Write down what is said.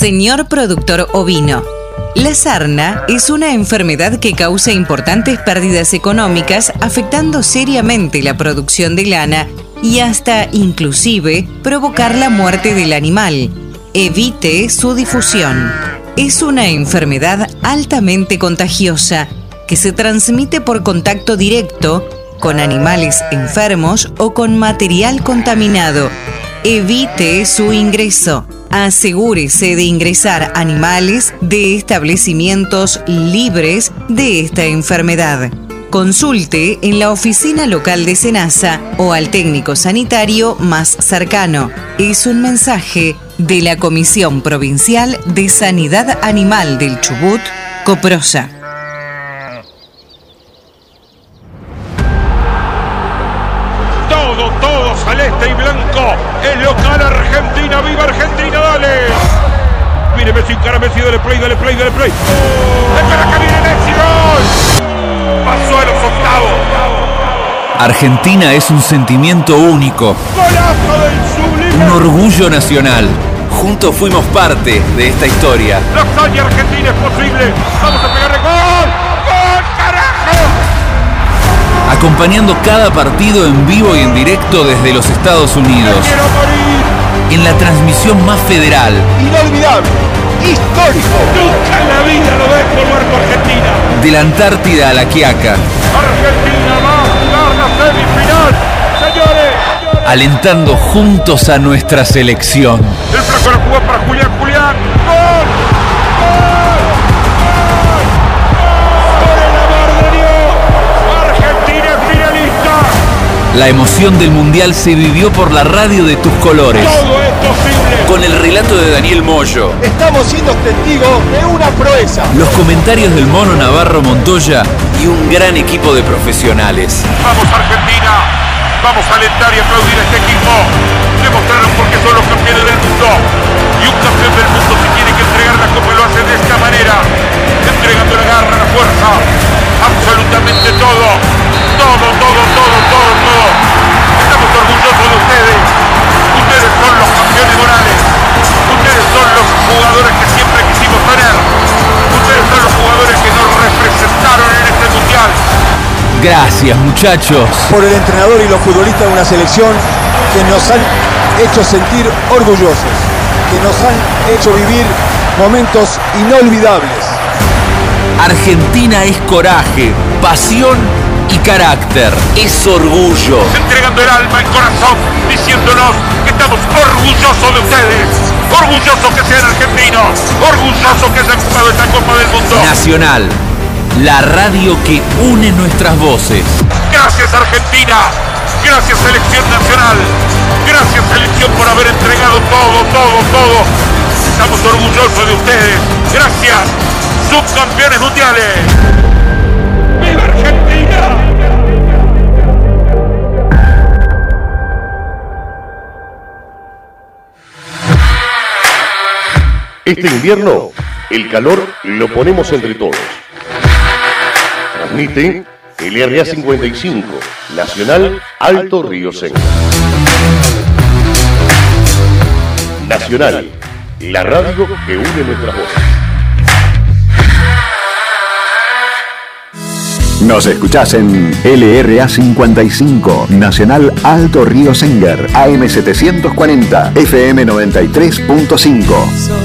Señor productor ovino. La sarna es una enfermedad que causa importantes pérdidas económicas, afectando seriamente la producción de lana y hasta, inclusive, provocar la muerte del animal. Evite su difusión. Es una enfermedad altamente contagiosa que se transmite por contacto directo con animales enfermos o con material contaminado. Evite su ingreso. Asegúrese de ingresar animales de establecimientos libres de esta enfermedad. Consulte en la oficina local de SENASA o al técnico sanitario más cercano. Es un mensaje de la Comisión Provincial de Sanidad Animal del Chubut, Coprosa. Todo celeste y blanco. Es local Argentina. ¡Viva Argentina! ¡Dale! Mire Messi, cara Messi, dale play. ¡Espera que viene Messi! ¡Gol! Pasó a los octavos. Argentina es un sentimiento único. ¡Golazo del sublime! Un orgullo nacional. Juntos fuimos parte de esta historia. La hazaña argentina es posible. Vamos a pegarle gol. ¡Gol, carajo! Acompañando cada partido en vivo y en directo desde los Estados Unidos. ¡Quiero morir! En la transmisión más federal. Inolvidable. Histórico. Nunca en la vida lo ves como Argentina. De la Antártida a la Quiaca. Argentina va a jugar la semifinal. Señores. Alentando juntos a nuestra selección. El flaco la jugó para Julián. ¡Gol! ¡Por el amor de Dios! Argentina es finalista. La emoción del Mundial se vivió por la radio de tus colores. Todo es posible. Con el relato de Daniel Moyo. Estamos siendo testigos de una proeza. Los comentarios del Mono Navarro Montoya y un gran equipo de profesionales. Vamos Argentina. Vamos a alentar y aplaudir a este equipo. Demostraron por qué son los campeones del mundo. Y un campeón del mundo se tiene que entregar la copa y lo hace de esta manera. Entregando la garra, la fuerza. Absolutamente todo. Todo. Estamos orgullosos de ustedes. Ustedes son los campeones morales. Ustedes son los jugadores que siempre quisimos tener. Ustedes son los jugadores que nos representaron en este mundial. Gracias, muchachos. Por el entrenador y los futbolistas de una selección que nos han hecho sentir orgullosos, que nos han hecho vivir momentos inolvidables. Argentina es coraje, pasión y carácter. Es orgullo. Entregando el alma, el corazón, diciéndonos que estamos orgullosos de ustedes. Orgullosos que sean argentinos. Orgullosos que hayan jugado esta Copa del Mundo. Nacional. La radio que une nuestras voces. Gracias Argentina, gracias Selección Nacional, gracias Selección por haber entregado todo. Estamos orgullosos de ustedes. Gracias, subcampeones mundiales. ¡Viva Argentina! Este invierno, el calor lo ponemos entre todos. Transmite LRA 55, Nacional Alto Río Seco. Nacional, la radio que une nuestras voces. Nos escuchás en LRA 55, Nacional Alto Río Senger, AM 740, FM 93.5.